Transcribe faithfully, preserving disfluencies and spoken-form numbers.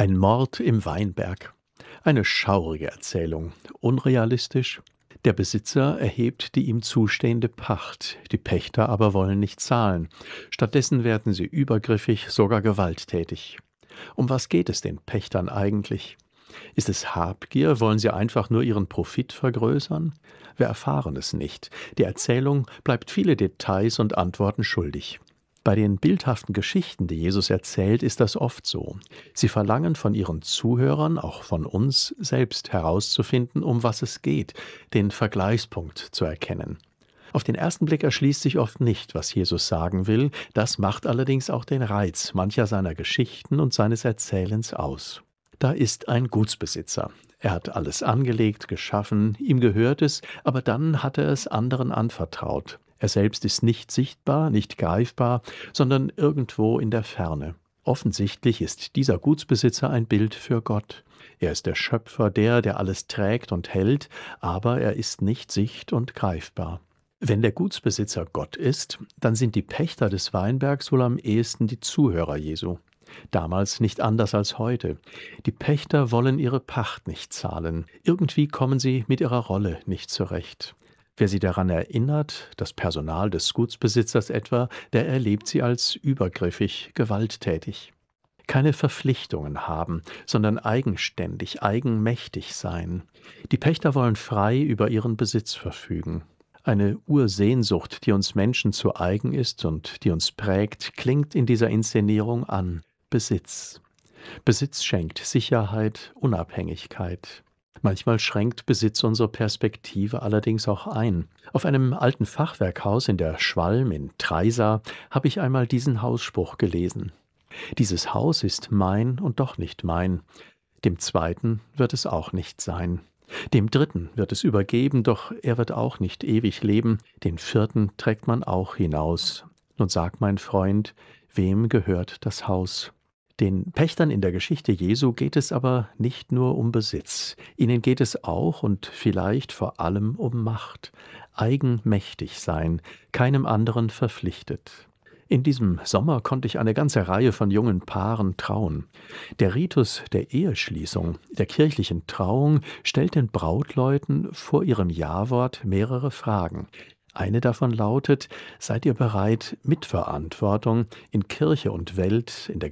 Ein Mord im Weinberg. Eine schaurige Erzählung. Unrealistisch. Der Besitzer erhebt die ihm zustehende Pacht, die Pächter aber wollen nicht zahlen. Stattdessen werden sie übergriffig, sogar gewalttätig. Um was geht es den Pächtern eigentlich? Ist es Habgier? Wollen sie einfach nur ihren Profit vergrößern? Wir erfahren es nicht. Die Erzählung bleibt viele Details und Antworten schuldig. Bei den bildhaften Geschichten, die Jesus erzählt, ist das oft so. Sie verlangen von ihren Zuhörern, auch von uns, selbst herauszufinden, um was es geht, den Vergleichspunkt zu erkennen. Auf den ersten Blick erschließt sich oft nicht, was Jesus sagen will, das macht allerdings auch den Reiz mancher seiner Geschichten und seines Erzählens aus. Da ist ein Gutsbesitzer. Er hat alles angelegt, geschaffen, ihm gehört es, aber dann hat er es anderen anvertraut. Er selbst ist nicht sichtbar, nicht greifbar, sondern irgendwo in der Ferne. Offensichtlich ist dieser Gutsbesitzer ein Bild für Gott. Er ist der Schöpfer, der, der alles trägt und hält, aber er ist nicht sicht- und greifbar. Wenn der Gutsbesitzer Gott ist, dann sind die Pächter des Weinbergs wohl am ehesten die Zuhörer Jesu. Damals nicht anders als heute. Die Pächter wollen ihre Pacht nicht zahlen. Irgendwie kommen sie mit ihrer Rolle nicht zurecht. Wer sie daran erinnert, das Personal des Gutsbesitzers etwa, der erlebt sie als übergriffig, gewalttätig. Keine Verpflichtungen haben, sondern eigenständig, eigenmächtig sein. Die Pächter wollen frei über ihren Besitz verfügen. Eine Ursehnsucht, die uns Menschen zu eigen ist und die uns prägt, klingt in dieser Inszenierung an. Besitz. Besitz schenkt Sicherheit, Unabhängigkeit. Manchmal schränkt Besitz unsere Perspektive allerdings auch ein. Auf einem alten Fachwerkhaus in der Schwalm in Treisa habe ich einmal diesen Hausspruch gelesen. Dieses Haus ist mein und doch nicht mein. Dem zweiten wird es auch nicht sein. Dem dritten wird es übergeben, doch er wird auch nicht ewig leben. Den vierten trägt man auch hinaus. Nun sag, mein Freund, wem gehört das Haus? Den Pächtern in der Geschichte Jesu geht es aber nicht nur um Besitz. Ihnen geht es auch und vielleicht vor allem um Macht. Eigenmächtig sein, keinem anderen verpflichtet. In diesem Sommer konnte ich eine ganze Reihe von jungen Paaren trauen. Der Ritus der Eheschließung, der kirchlichen Trauung, stellt den Brautleuten vor ihrem Ja-Wort mehrere Fragen. Eine davon lautet: Seid ihr bereit, Mitverantwortung in Kirche und Welt, in der